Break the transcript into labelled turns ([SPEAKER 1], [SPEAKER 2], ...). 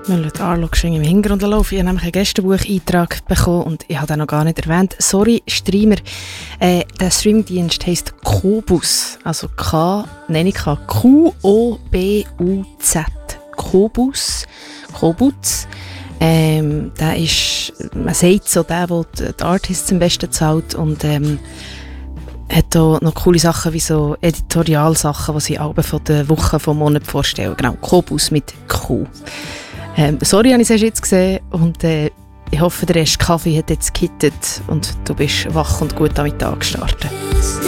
[SPEAKER 1] Wir lassen Arlog im Hintergrund laufen. Ich habe nämlich einen Gästebucheintrag bekommen und ich habe den noch gar nicht erwähnt. Sorry, Streamer. Der Streamingdienst heisst Qobuz. Also Q-O-B-U-Z. Qobuz. Qobuz. Der ist, man sagt so, der die Artists am besten zahlt und hat auch noch coole Sachen wie so Editorialsachen, die sie alle von der Woche, vom Monat vorstellen. Genau, Qobuz mit Q. Sorry, habe ich es jetzt gesehen und ich hoffe, der erste Kaffee hat jetzt gekittet und du bist wach und gut am Tag gestartet.